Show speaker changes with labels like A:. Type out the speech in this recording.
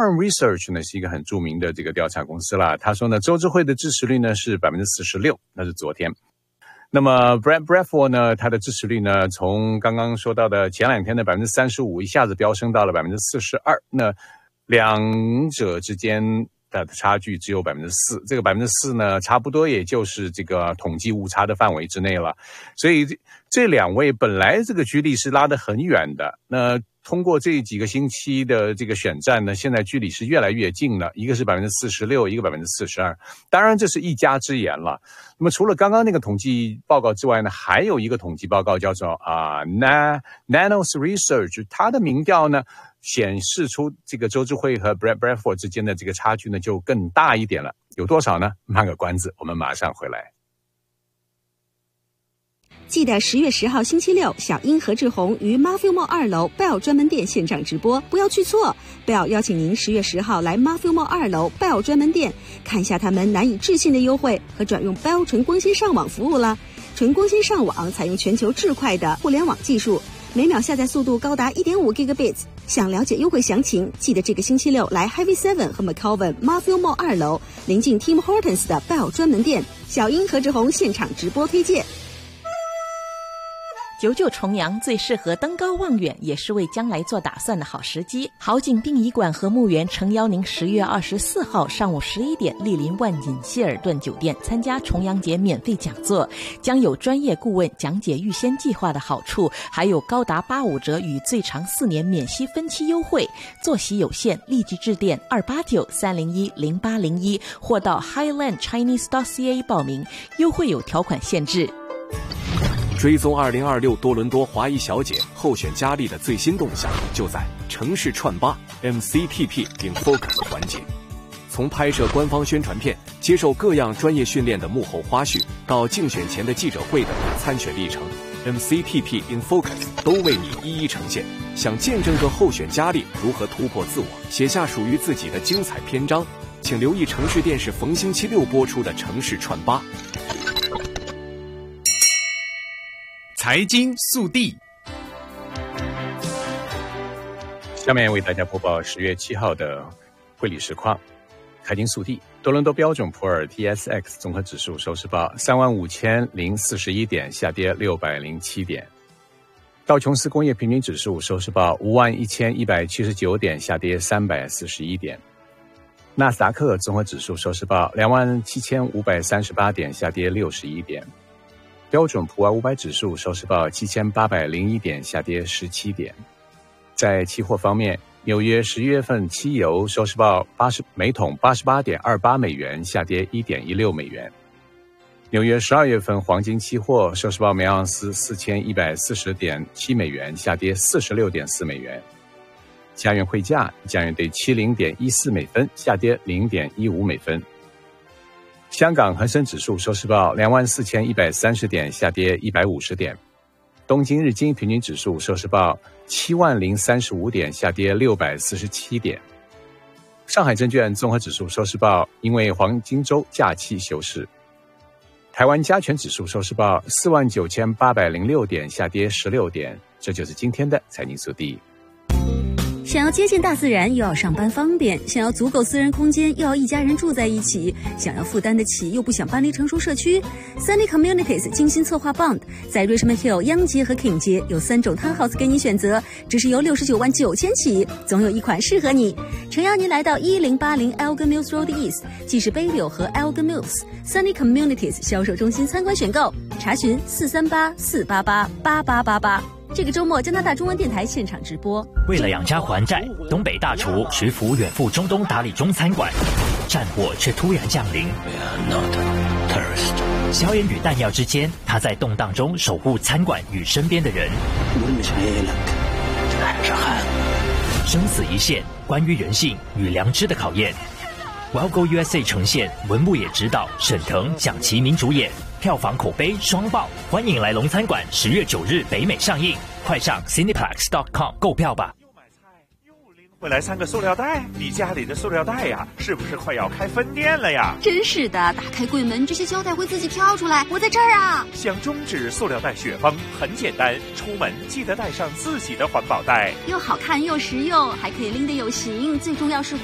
A: Durham Research 呢是一个很著名的这个调查公司啦，他说呢，周知会的支持率呢是 46%， 那是昨天。那么 Brad Bradford 呢，他的支持率呢，从刚刚说到的前2天的 35%， 一下子飙升到了 42%， 那两者之间的差距只有 4%， 这个 4% 呢，差不多也就是这个统计误差的范围之内了。所以这两位本来这个距离是拉得很远的，那通过这几个星期的这个选战呢，现在距离是越来越近了，一个是 46%， 一个 42%。当然这是一家之言了。那么除了刚刚那个统计报告之外呢，还有一个统计报告叫做Nanos Research， 它的民调呢显示出这个周知会和 Brad Bradford 之间的这个差距呢就更大一点了。有多少呢？卖个关子，我们马上回来。
B: 记得10月10号星期六，小英何志宏于 Marfil Mall 2楼 Bell 专门店现场直播，不要去错。Bell 邀请您10月10号来 Marfil Mall 2楼 Bell 专门店，看一下他们难以置信的优惠和转用 Bell 纯光纤上网服务啦。纯光纤上网采用全球至快的互联网技术，每秒下载速度高达 1.5 Gigabits。想了解优惠详情，记得这个星期六来 Highway 7和 McCowan Marfil Mall 2楼，临近 Tim Hortons 的 Bell 专门店。小英何志宏现场直播推荐。
C: 99重阳最适合登高望远，也是为将来做打算的好时机。好景殡仪馆和墓园诚邀您10月24号上午11点莅临万锦希尔顿酒店参加重阳节免费讲座，将有专业顾问讲解预先计划的好处，还有高达85折与最长4年免息分期优惠。座席有限，立即致电289-301-0801或到 highlandchinese.ca 报名，优惠有条款限制。
D: 追踪2026多伦多华裔小姐候选佳丽的最新动向，就在城市串吧 MCTP in Focus 环节。从拍摄官方宣传片、接受各样专业训练的幕后花絮，到竞选前的记者会的参选历程， MCTP in Focus 都为你一一呈现。想见证个候选佳丽如何突破自我，写下属于自己的精彩篇章，请留意城市电视逢星期六播出的城市串吧。
E: 财经速递，
A: 下面为大家播报10月7号的汇率实况。财经速递，多伦多标准普尔 TSX 综合指数收市报35,041点，下跌607点。道琼斯工业平均指数收市报51,179点，下跌341点。纳斯达克综合指数收市报27,538点，下跌61点。标准普尔500指数收市报7,801点，下跌17点。在期货方面，纽约10月份期油收市报每桶 88.28 美元，下跌 1.16 美元。纽约12月份黄金期货收市报每盎司 4140.7 美元，下跌 46.4 美元。加元汇价，加元兑 70.14 美分，下跌 0.15 美分。香港恒生指数收市报24,130点，下跌150点。东京日经平均指数收市报70,035点，下跌647点。上海证券综合指数收市报因为黄金周假期休市。台湾加权指数收市报49,806点，下跌16点。这就是今天的财经速递。
B: 想要接近大自然，又要上班方便；想要足够私人空间，又要一家人住在一起；想要负担得起，又不想搬离成熟社区。Sunny Communities 精心策划 Bond， 在 Richmond Hill 央街和 King 街有3种 townhouse 给你选择，只是由69万9千起，总有一款适合你。诚邀您来到1080 Elgin Mills Road East， 既是杯柳和 Elgin Mills Sunny Communities 销售中心参观选购，查询438-488-8888。这个周末，加拿大中文电台现场直播。
F: 为了养家还债，东北大厨徐福远赴中东打理中餐馆，战火却突然降临。硝烟与弹药之间，他在动荡中守护餐馆与身边的人。生死一线，关于人性与良知的考验。Wellgo USA 呈现，文牧野执导，沈腾、蒋奇明主演，票房口碑双爆，欢迎来龙餐馆10月9日北美上映，快上 Cineplex.com 购票吧。
G: 回来3个塑料袋，你家里的塑料袋呀，是不是快要开分店了呀？
H: 真是的，打开柜门，这些胶带会自己跳出来。我在这儿啊！
G: 想终止塑料袋雪崩很简单，出门记得带上自己的环保袋，
H: 又好看又实用，还可以拎得有型，最重要是